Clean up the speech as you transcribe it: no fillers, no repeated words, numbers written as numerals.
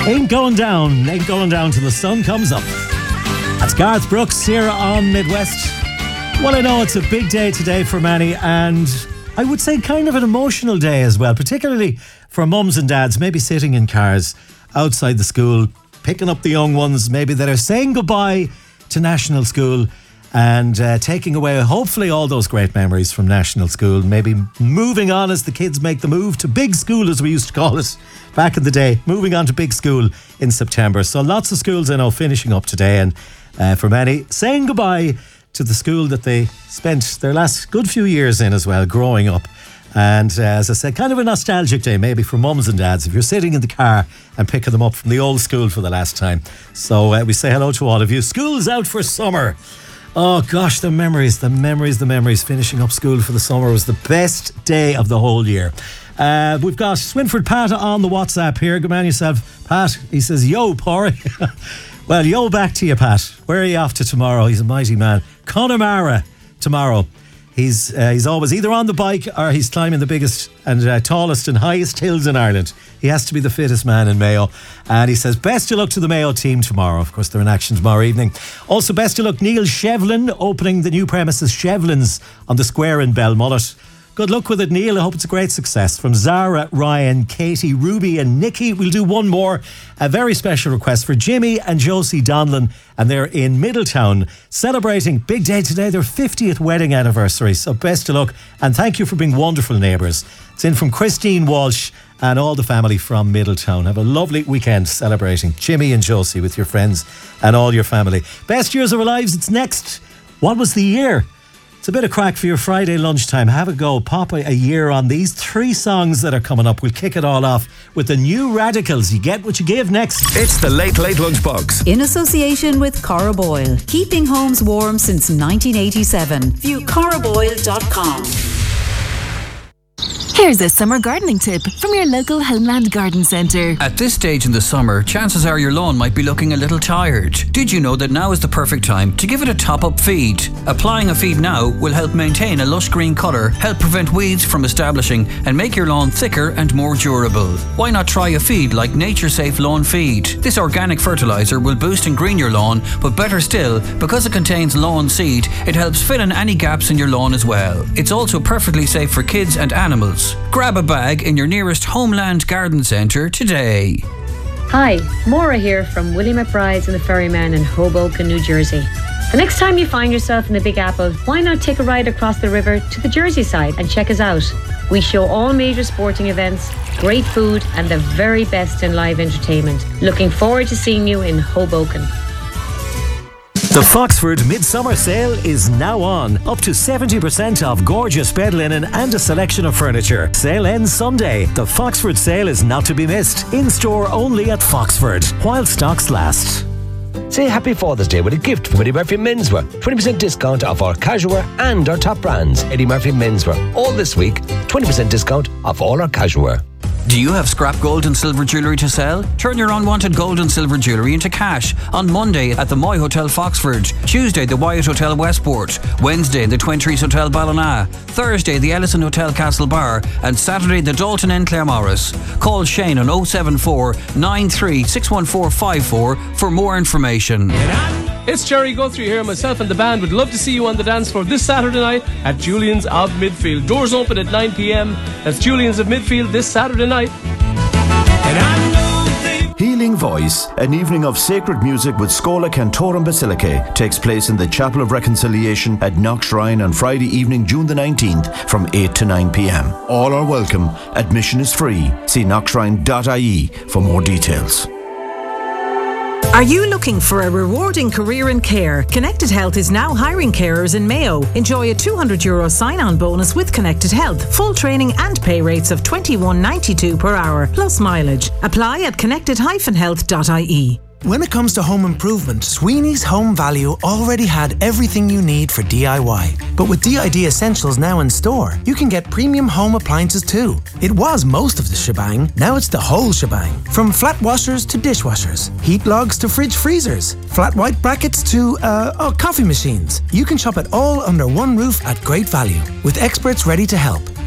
Ain't going down till the sun comes up. That's Garth Brooks here on Midwest. Well, I know it's a big day today for many, and I would say kind of an emotional day as well, particularly for mums and dads, maybe sitting in cars outside the school, picking up the young ones, maybe that are saying goodbye to National School and taking away, hopefully, all those great memories from National School, maybe moving on as the kids make the move to big school, as we used to call it back in the day, moving on to big school in September. So lots of schools I know finishing up today, and for many, saying goodbye to the school that they spent their last good few years in as well, growing up. And as I said, kind of a nostalgic day maybe for mums and dads if you're sitting in the car and picking them up from the old school for the last time. So we say hello to all of you. School's out for summer. Oh gosh, the memories. Finishing up school for the summer was the best day of the whole year. We've got Swinford Pat on the WhatsApp here. Good man yourself, Pat. He says, yo, Porry. Well, yo, back to you, Pat. Where are you off to tomorrow? He's a mighty man. Connemara tomorrow. He's always either on the bike or he's climbing the biggest and tallest and highest hills in Ireland. He has to be the fittest man in Mayo. And he says, best of luck to the Mayo team tomorrow. Of course, they're in action tomorrow evening. Also, best of luck, Neil Shevlin, opening the new premises Shevlin's on the square in Belmullet. Good luck with it, Neil. I hope it's a great success. From Zara, Ryan, Katie, Ruby and Nikki. We'll do one more. A very special request for Jimmy and Josie Donlan, and they're in Middletown celebrating big day today, their 50th wedding anniversary. So best of luck and thank you for being wonderful neighbours. It's in from Christine Walsh and all the family from Middletown. Have a lovely weekend celebrating Jimmy and Josie with your friends and all your family. Best years of our lives, it's next. What was the year? It's a bit of crack for your Friday lunchtime. Have a go. Pop a year on these three songs that are coming up. We'll kick it all off with the New Radicals. You get what you give next. It's the Late Late Lunchbox. In association with Cora Boyle. Keeping homes warm since 1987. View coraboyle.com. Here's a summer gardening tip from your local Homeland Garden Centre. At this stage in the summer, chances are your lawn might be looking a little tired. Did you know that now is the perfect time to give it a top-up feed? Applying a feed now will help maintain a lush green colour, help prevent weeds from establishing, and make your lawn thicker and more durable. Why not try a feed like Nature Safe Lawn Feed? This organic fertiliser will boost and green your lawn, but better still, because it contains lawn seed, it helps fill in any gaps in your lawn as well. It's also perfectly safe for kids and animals. Grab a bag in your nearest Homeland Garden Centre today. Hi, Maura here from Willie McBride's and the Ferryman in Hoboken, New Jersey. The next time you find yourself in the Big Apple, why not take a ride across the river to the Jersey side and check us out? We show all major sporting events, great food and the very best in live entertainment. Looking forward to seeing you in Hoboken. The Foxford Midsummer Sale is now on. Up to 70% off gorgeous bed linen and a selection of furniture. Sale ends Sunday. The Foxford Sale is not to be missed. In store only at Foxford, while stocks last. Say Happy Father's Day with a gift from Eddie Murphy Menswear. 20% discount off our casual wear and our top brands. Eddie Murphy Menswear. All this week, 20% discount off all our casual wear. Do you have scrap gold and silver jewellery to sell? Turn your unwanted gold and silver jewellery into cash on Monday at the Moy Hotel Foxford, Tuesday the Wyatt Hotel Westport, Wednesday the Twin Trees Hotel Ballina, Thursday the Ellison Hotel Castlebar and Saturday the Dalton Inn Claremorris. Call Shane on 074 93 61454 for more information. It's Jerry Guthrie here. Myself and the band would love to see you on the dance floor this Saturday night at Julian's of Midfield. Doors open at 9 p.m. That's Julian's of Midfield this Saturday night. Healing Voice, an evening of sacred music with Schola Cantorum Basilicae, takes place in the Chapel of Reconciliation at Knock Shrine on Friday evening, June the 19th from 8 to 9 p.m. All are welcome. Admission is free. See knockshrine.ie for more details. Are you looking for a rewarding career in care? Connected Health is now hiring carers in Mayo. Enjoy a €200 sign-on bonus with Connected Health. Full training and pay rates of $21.92 per hour, plus mileage. Apply at connected-health.ie. When it comes to home improvement, Sweeney's Home Value already had everything you need for DIY. But with DID Essentials now in store, you can get premium home appliances too. It was most of the shebang, now it's the whole shebang. From flat washers to dishwashers, heat logs to fridge freezers, flat white brackets to, coffee machines. You can shop it all under one roof at great value, with experts ready to help.